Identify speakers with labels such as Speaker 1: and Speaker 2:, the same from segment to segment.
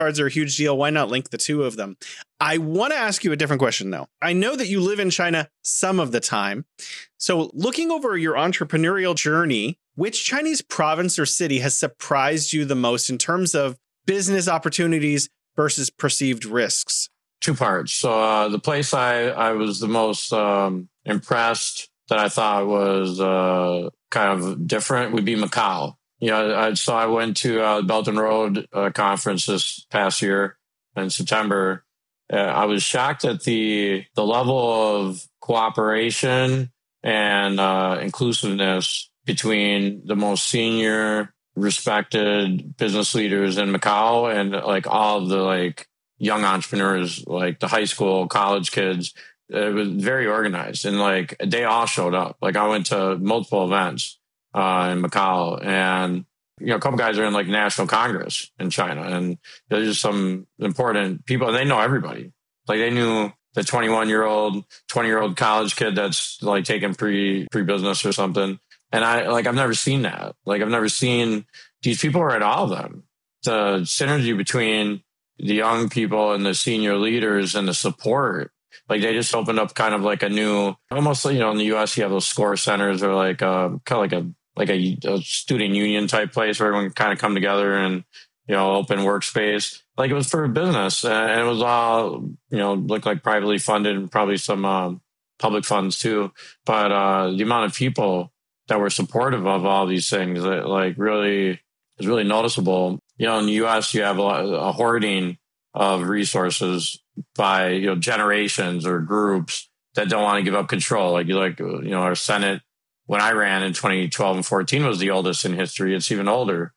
Speaker 1: cards are a huge deal. Why not link the two of them? I want to ask you a different question, though. I know that you live in China some of the time. So looking over your entrepreneurial journey, which Chinese province or city has surprised you the most in terms of business opportunities versus perceived risks?
Speaker 2: Two parts. So the place I was the most impressed that I thought was kind of different would be Macau. So I went to the Belt and Road conference this past year in September. I was shocked at the level of cooperation and inclusiveness between the most senior, respected business leaders in Macau and like all of the like young entrepreneurs, like the high school, college kids. It was very organized and like they all showed up. Like I went to multiple events in Macau and, a couple guys are in like National Congress in China and there's just some important people and they know everybody. Like they knew the 21-year-old, 20-year-old college kid that's like taking pre-business or something. And I've never seen that. Like I've never seen these people are at all of them. The synergy between the young people and the senior leaders and the support, like they just opened up kind of like a new, almost, in the US you have those score centers or like kind of like a student union type place where everyone kind of come together and, open workspace. Like it was for business and it was all, looked like privately funded and probably some public funds too. But the amount of people that were supportive of all these things, like really is really noticeable. In the US, you have a hoarding of resources by, generations or groups that don't want to give up control. Our Senate, when I ran in 2012 and 14 was the oldest in history. It's even older.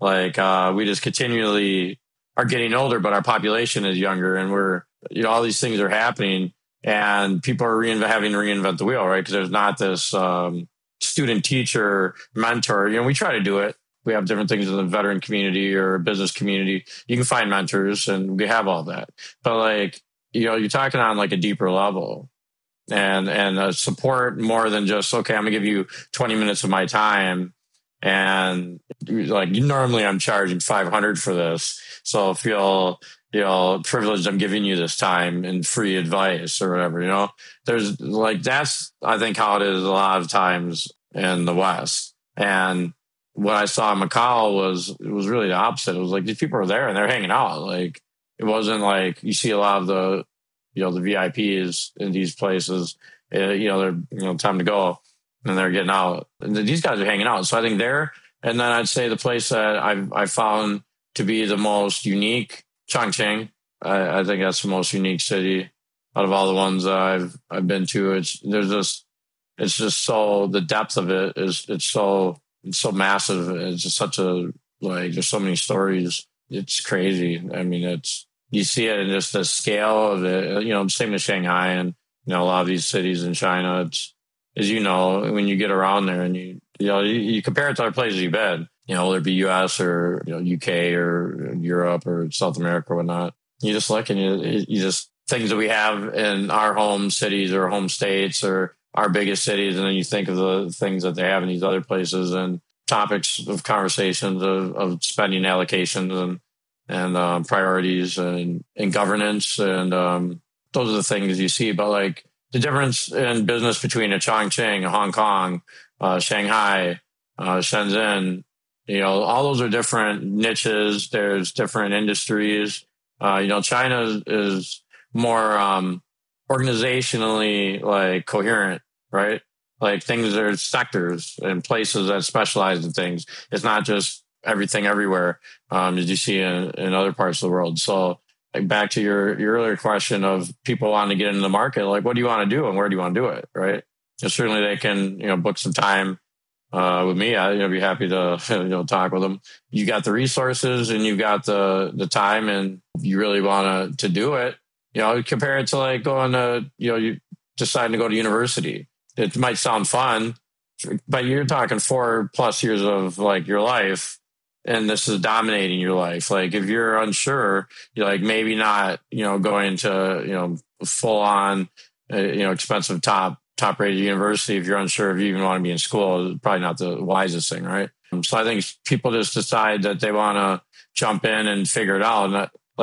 Speaker 2: We just continually are getting older, but our population is younger and we're, all these things are happening and people are having to reinvent the wheel, right? Because there's not this student teacher mentor. We try to do it. We have different things in the veteran community or business community. You can find mentors and we have all that. But you're talking on like a deeper level and support more than just, okay, I'm gonna give you 20 minutes of my time. And normally I'm charging 500 for this. So feel, privileged I'm giving you this time and free advice or whatever, there's that's, I think how it is a lot of times in the West. And what I saw in Macau was really the opposite. It was like these people are there and they're hanging out. Like it wasn't like you see a lot of the, the VIPs in these places, they're, time to go and they're getting out. And these guys are hanging out. So I think and then I'd say the place that I found to be the most unique, Chongqing. I think that's the most unique city out of all the ones I've been to. It's just so the depth of it it's so massive. It's just such a there's so many stories. It's crazy. I mean, you see it in just the scale of it. Same as Shanghai and a lot of these cities in China. It's as when you get around there and you compare it to other places you've been. Whether it be US or UK or Europe or South America or whatnot. You just look and you just things that we have in our home cities or home states or our biggest cities, and then you think of the things that they have in these other places and topics of conversations of spending allocations and priorities and governance, and those are the things you see. But the difference in business between a Chongqing, a Hong Kong, Shanghai, Shenzhen, all those are different niches. There's different industries. China is more organizationally coherent, right? Things are sectors and places that specialize in things. It's not just everything everywhere, as you see in other parts of the world. So back to your earlier question of people wanting to get into the market, what do you want to do and where do you want to do it, right? And certainly they can, book some time with me. I'd be happy to talk with them. You got the resources and you've got the time and you really want to do it. Compare it to going to, you deciding to go to university. It might sound fun, but you're talking 4+ years of your life, and this is dominating your life. If you're unsure, you're maybe not, going to, full on, expensive top rated university. If you're unsure if you even want to be in school, it's probably not the wisest thing, right? So I think people just decide that they want to jump in and figure it out. And